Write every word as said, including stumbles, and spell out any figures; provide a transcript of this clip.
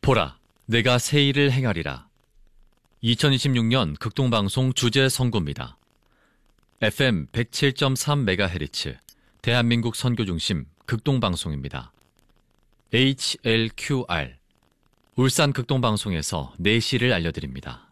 보라, 내가 새 일을 행하리라. 이천이십육 년 극동방송 주제 선고입니다. 에프엠 백칠 점 삼 메가헤르츠 대한민국 선교중심 극동방송입니다. 에이치엘큐알 울산 극동방송에서 내시를 알려드립니다.